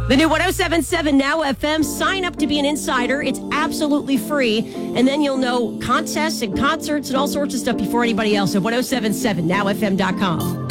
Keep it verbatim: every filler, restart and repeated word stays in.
The new one oh seven point seven Now F M. Sign up to be an insider. It's absolutely free. And then you'll know contests and concerts and all sorts of stuff before anybody else at one oh seven point seven now f m dot com.